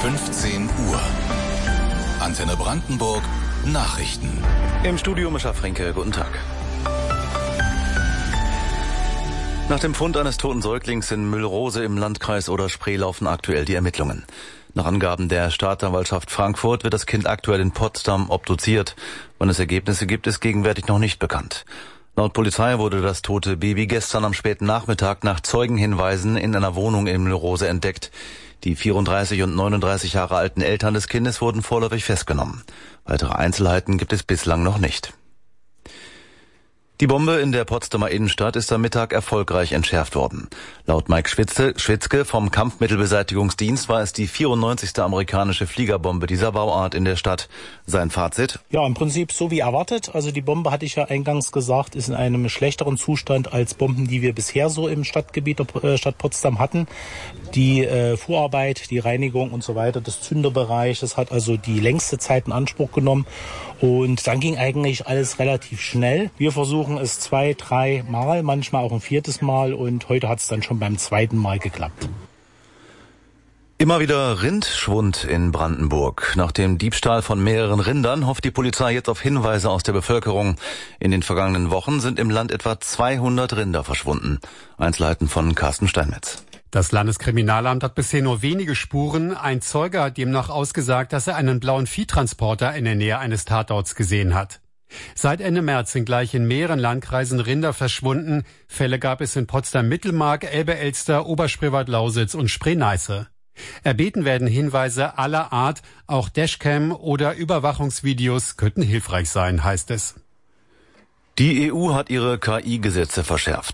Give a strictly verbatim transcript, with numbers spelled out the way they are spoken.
fünfzehn Uhr. Antenne Brandenburg, Nachrichten. Im Studio Mischa Frenke, guten Tag. Nach dem Fund eines toten Säuglings in Müllrose im Landkreis Oder-Spree laufen aktuell die Ermittlungen. Nach Angaben der Staatsanwaltschaft Frankfurt wird das Kind aktuell in Potsdam obduziert. Wann es Ergebnisse gibt, ist gegenwärtig noch nicht bekannt. Laut Polizei wurde das tote Baby gestern am späten Nachmittag nach Zeugenhinweisen in einer Wohnung in Müllrose entdeckt. Die vierunddreißig und neununddreißig Jahre alten Eltern des Kindes wurden vorläufig festgenommen. Weitere Einzelheiten gibt es bislang noch nicht. Die Bombe in der Potsdamer Innenstadt ist am Mittag erfolgreich entschärft worden. Laut Mike Schwitzke, Schwitzke vom Kampfmittelbeseitigungsdienst war es die vierundneunzigste amerikanische Fliegerbombe dieser Bauart in der Stadt. Sein Fazit? Ja, im Prinzip so wie erwartet. Also die Bombe, hatte ich ja eingangs gesagt, ist in einem schlechteren Zustand als Bomben, die wir bisher so im Stadtgebiet der äh, Stadt Potsdam hatten. Die äh, Vorarbeit, die Reinigung und so weiter, das Zünderbereich, das hat also die längste Zeit in Anspruch genommen. Und dann ging eigentlich alles relativ schnell. Wir versuchen es zwei, drei Mal, manchmal auch ein viertes Mal, und heute hat es dann schon beim zweiten Mal geklappt. Immer wieder Rindschwund in Brandenburg. Nach dem Diebstahl von mehreren Rindern hofft die Polizei jetzt auf Hinweise aus der Bevölkerung. In den vergangenen Wochen sind im Land etwa zweihundert Rinder verschwunden. Einzelheiten von Carsten Steinmetz. Das Landeskriminalamt hat bisher nur wenige Spuren. Ein Zeuge hat demnach ausgesagt, dass er einen blauen Viehtransporter in der Nähe eines Tatorts gesehen hat. Seit Ende März sind gleich in mehreren Landkreisen Rinder verschwunden. Fälle gab es in Potsdam-Mittelmark, Elbe-Elster, Oberspreewald-Lausitz und Spree-Neiße. Erbeten werden Hinweise aller Art, auch Dashcam oder Überwachungsvideos könnten hilfreich sein, heißt es. Die E U hat ihre K I-Gesetze verschärft.